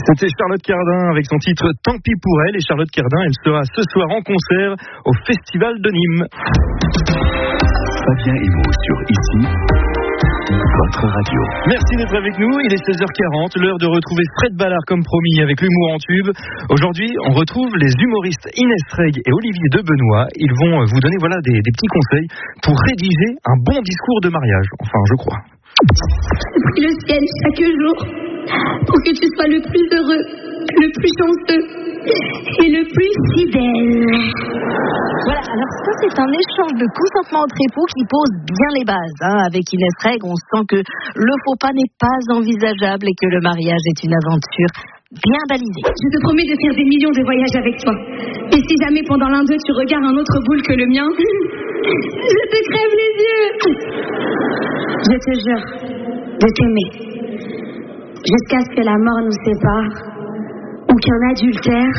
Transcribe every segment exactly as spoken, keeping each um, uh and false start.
C'était Charlotte Cardin avec son titre Tant pis pour elle. Et Charlotte Cardin, elle sera ce soir en concert au Festival de Nîmes. Fabien Emo sur Ici, votre radio. Merci d'être avec nous. Il est seize heures quarante, l'heure de retrouver Fred Ballard comme promis avec l'humour en tube. Aujourd'hui, on retrouve les humoristes Inès Reg et Olivier Debenoît. Ils vont vous donner voilà des, des petits conseils pour rédiger un bon discours de mariage. Enfin, je crois. Prie le ciel chaque jour pour que tu sois le plus heureux, le plus chanceux et le plus fidèle. Voilà, alors ça c'est un échange de consentement entre époux qui pose bien les bases. Hein. Avec Inès Reg, on sent que le faux pas n'est pas envisageable et que le mariage est une aventure bien balisée. Je te promets de faire des millions de voyages avec toi. Et si jamais pendant l'un d'eux tu regardes un autre boule que le mien, je te crève les yeux. Je te jure de t'aimer jusqu'à ce que la mort nous sépare ou qu'un adultère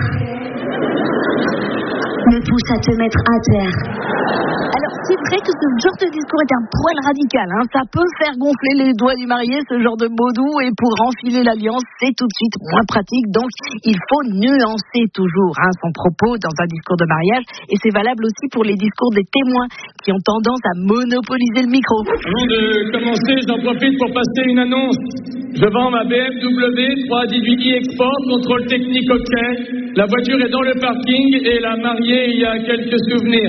me pousse à te mettre à terre. Alors c'est vrai que ce genre de discours est un poil radical. Hein. Ça peut faire gonfler les doigts du marié, ce genre de mots doux, et pour enfiler l'alliance, c'est tout de suite moins pratique. Donc il faut nuancer toujours hein, son propos dans un discours de mariage, et c'est valable aussi pour les discours des témoins qui ont tendance à monopoliser le micro. Avant de commencer, j'en profite pour passer une annonce. Je vends ma B M W trois dix-huit i Export, contrôle technique OK. La voiture est dans le parking et la mariée, il y a quelques souvenirs.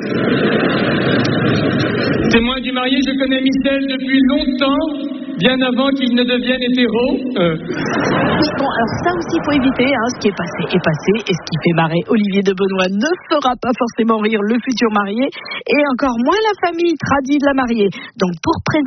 Témoin du marié, je connais Michel depuis longtemps, bien avant qu'il ne devienne hétéro. Euh. Bon, alors ça aussi, il faut éviter. Hein. Ce qui est passé est passé, et ce qui fait marrer Olivier Debenoît ne fera pas forcément rire le futur marié, et encore moins la famille tradie de la mariée. Donc pour préserver